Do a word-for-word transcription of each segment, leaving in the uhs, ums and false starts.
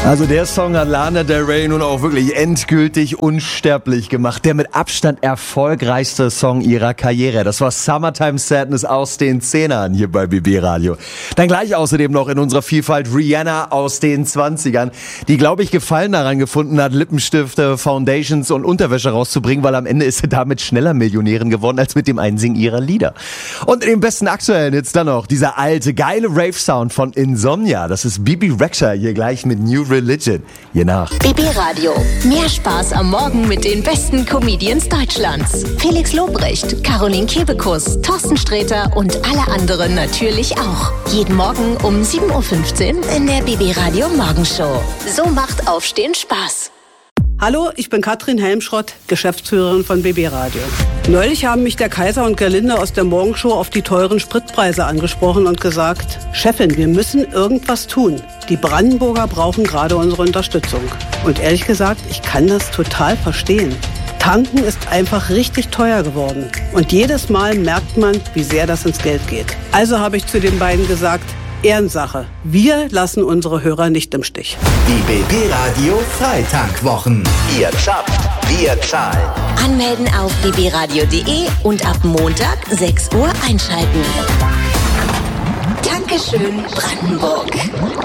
Also der Song hat Lana Del Rey nun auch wirklich endgültig unsterblich gemacht. Der mit Abstand erfolgreichste Song ihrer Karriere. Das war Summertime Sadness aus den Zehnern hier bei B B Radio. Dann gleich außerdem noch in unserer Vielfalt Rihanna aus den zwanzigern, die, glaube ich, Gefallen daran gefunden hat, Lippenstifte, Foundations und Unterwäsche rauszubringen, weil am Ende ist sie damit schneller Millionärin geworden als mit dem Einsingen ihrer Lieder. Und in den besten aktuellen Hits dann noch dieser alte, geile Rave-Sound von Insomnia. Das ist Bebe Rexha hier gleich mit New Religion. Je nach. B B Radio. Mehr Spaß am Morgen mit den besten Comedians Deutschlands. Felix Lobrecht, Caroline Kebekus, Thorsten Sträter und alle anderen natürlich auch. Jeden Morgen um sieben Uhr fünfzehn in der B B Radio Morgenshow. So macht Aufstehen Spaß. Hallo, ich bin Katrin Helmschrott, Geschäftsführerin von B B Radio. Neulich haben mich der Kaiser und Gerlinde aus der Morgenshow auf die teuren Spritpreise angesprochen und gesagt, Chefin, wir müssen irgendwas tun. Die Brandenburger brauchen gerade unsere Unterstützung. Und ehrlich gesagt, ich kann das total verstehen. Tanken ist einfach richtig teuer geworden. Und jedes Mal merkt man, wie sehr das ins Geld geht. Also habe ich zu den beiden gesagt, Ehrensache. Wir lassen unsere Hörer nicht im Stich. Die B B Radio Freitankwwochen. Ihr schafft, wir zahlen. Anmelden auf b b radio punkt d e und ab Montag sechs Uhr einschalten. Dankeschön, Brandenburg.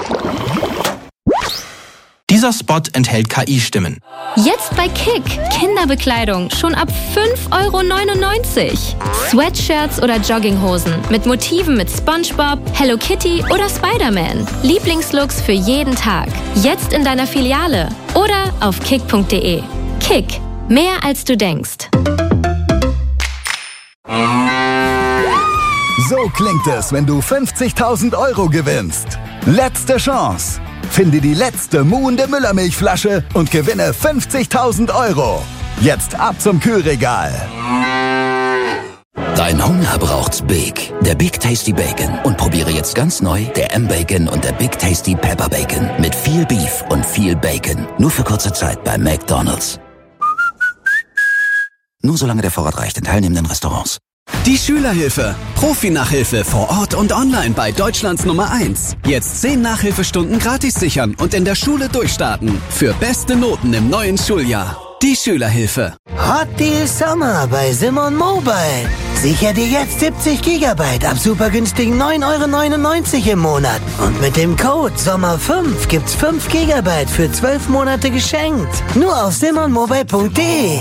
Dieser Spot enthält K I-Stimmen. Jetzt bei Kick. Kinderbekleidung schon ab fünf Euro neunundneunzig. Sweatshirts oder Jogginghosen mit Motiven mit SpongeBob, Hello Kitty oder Spider-Man. Lieblingslooks für jeden Tag. Jetzt in deiner Filiale oder auf kick punkt d e. Kick. Mehr als du denkst. So klingt es, wenn du fünfzigtausend Euro gewinnst. Letzte Chance. Finde die letzte Muh in der Müllermilchflasche und gewinne fünfzigtausend Euro. Jetzt ab zum Kühlregal. Dein Hunger braucht's Big. Der Big Tasty Bacon. Und probiere jetzt ganz neu der M-Bacon und der Big Tasty Pepper Bacon. Mit viel Beef und viel Bacon. Nur für kurze Zeit bei McDonald's. Nur solange der Vorrat reicht in teilnehmenden Restaurants. Die Schülerhilfe. Profi-Nachhilfe vor Ort und online bei Deutschlands Nummer eins. Jetzt zehn Nachhilfestunden gratis sichern und in der Schule durchstarten. Für beste Noten im neuen Schuljahr. Die Schülerhilfe. Hot Deal Sommer bei Simon Mobile. Sicher dir jetzt siebzig Gigabyte ab super günstigen neun Euro neunundneunzig im Monat. Und mit dem Code Sommer fünf gibt's fünf Gigabyte für zwölf Monate geschenkt. Nur auf simon mobile punkt d e.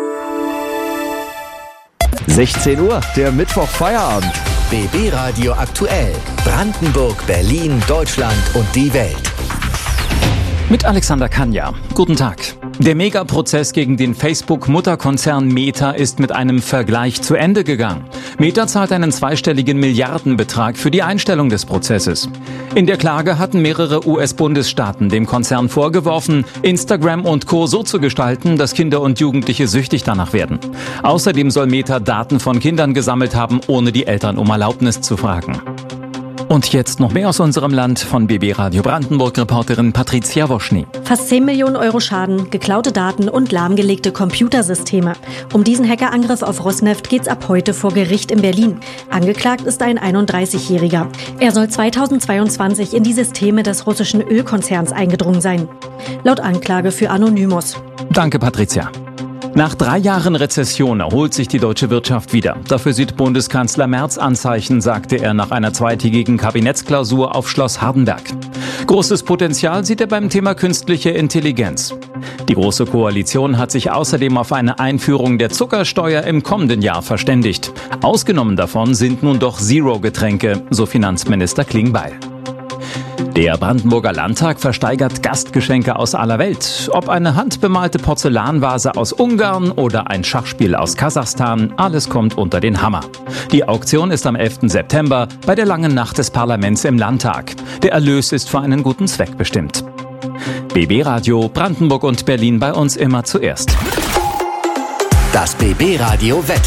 sechzehn Uhr, der Mittwoch Feierabend. B B Radio aktuell. Brandenburg, Berlin, Deutschland und die Welt. Mit Alexander Kanja. Guten Tag. Der Megaprozess gegen den Facebook-Mutterkonzern Meta ist mit einem Vergleich zu Ende gegangen. Meta zahlt einen zweistelligen Milliardenbetrag für die Einstellung des Prozesses. In der Klage hatten mehrere U S-Bundesstaaten dem Konzern vorgeworfen, Instagram und Co. so zu gestalten, dass Kinder und Jugendliche süchtig danach werden. Außerdem soll Meta Daten von Kindern gesammelt haben, ohne die Eltern um Erlaubnis zu fragen. Und jetzt noch mehr aus unserem Land von B B Radio Brandenburg-Reporterin Patricia Woschny. Fast zehn Millionen Euro Schaden, geklaute Daten und lahmgelegte Computersysteme. Um diesen Hackerangriff auf Rosneft geht's ab heute vor Gericht in Berlin. Angeklagt ist ein einunddreißigjähriger. Er soll zweitausendzweiundzwanzig in die Systeme des russischen Ölkonzerns eingedrungen sein. Laut Anklage für Anonymous. Danke, Patricia. Nach drei Jahren Rezession erholt sich die deutsche Wirtschaft wieder. Dafür sieht Bundeskanzler Merz Anzeichen, sagte er nach einer zweitägigen Kabinettsklausur auf Schloss Hardenberg. Großes Potenzial sieht er beim Thema künstliche Intelligenz. Die Große Koalition hat sich außerdem auf eine Einführung der Zuckersteuer im kommenden Jahr verständigt. Ausgenommen davon sind nun doch Zero-Getränke, so Finanzminister Klingbeil. Der Brandenburger Landtag versteigert Gastgeschenke aus aller Welt. Ob eine handbemalte Porzellanvase aus Ungarn oder ein Schachspiel aus Kasachstan, alles kommt unter den Hammer. Die Auktion ist am elften September bei der langen Nacht des Parlaments im Landtag. Der Erlös ist für einen guten Zweck bestimmt. B B Radio Brandenburg und Berlin bei uns immer zuerst. Das B B Radio Wetter.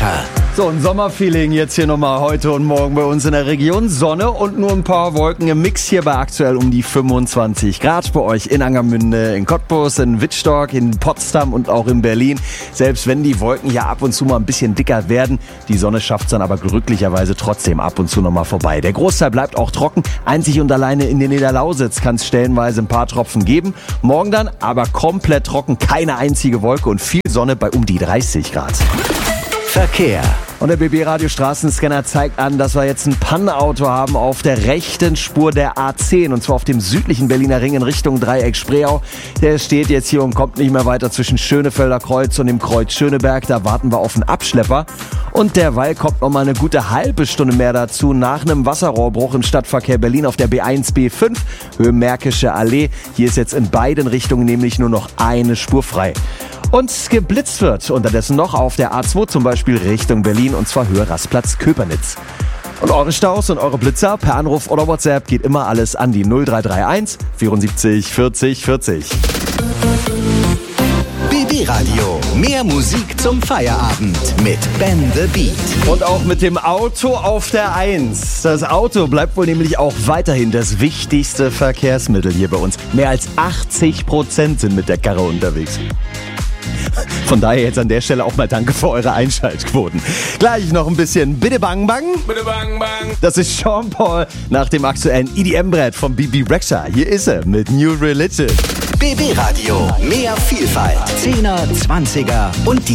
So, ein Sommerfeeling jetzt hier nochmal heute und morgen bei uns in der Region. Sonne und nur ein paar Wolken im Mix hier bei aktuell um die fünfundzwanzig Grad bei euch in Angermünde, in Cottbus, in Wittstock, in Potsdam und auch in Berlin. Selbst wenn die Wolken ja ab und zu mal ein bisschen dicker werden, die Sonne schafft es dann aber glücklicherweise trotzdem ab und zu nochmal vorbei. Der Großteil bleibt auch trocken. Einzig und alleine in der Niederlausitz kann es stellenweise ein paar Tropfen geben. Morgen dann aber komplett trocken, keine einzige Wolke und viel Sonne bei um die dreißig Grad. Verkehr. Und der B B-Radio Straßenscanner zeigt an, dass wir jetzt ein Pannenauto haben auf der rechten Spur der A zehn. Und zwar auf dem südlichen Berliner Ring in Richtung Dreieck Spreeau. Der steht jetzt hier und kommt nicht mehr weiter zwischen Schönefelder Kreuz und dem Kreuz Schöneberg. Da warten wir auf einen Abschlepper. Und derweil kommt noch mal eine gute halbe Stunde mehr dazu nach einem Wasserrohrbruch im Stadtverkehr Berlin auf der B eins B fünf, Höhe Märkische Allee. Hier ist jetzt in beiden Richtungen nämlich nur noch eine Spur frei. Und geblitzt wird unterdessen noch auf der A zwei zum Beispiel Richtung Berlin und zwar Höhe Rastplatz Köpernitz. Und eure Staus und eure Blitzer per Anruf oder WhatsApp geht immer alles an die null drei drei eins vierundsiebzig vierzig vierzig. B B-Radio. Mehr Musik zum Feierabend mit Ben the Beat. Und auch mit dem Auto auf der eins. Das Auto bleibt wohl nämlich auch weiterhin das wichtigste Verkehrsmittel hier bei uns. Mehr als achtzig Prozent sind mit der Karre unterwegs. Von daher jetzt an der Stelle auch mal danke für eure Einschaltquoten. Gleich noch ein bisschen Bitte Bang Bang. Bitte Bang Bang. Das ist Sean Paul nach dem aktuellen E D M-Brett von B B Rexha. Hier ist er mit New Religion. B B-Radio. Mehr Vielfalt. Zehner, Zwanziger und die